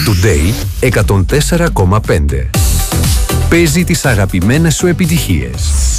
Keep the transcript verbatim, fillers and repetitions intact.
Today εκατόν τέσσερα κόμμα πέντε. Παίζει τις αγαπημένες σου επιτυχίες.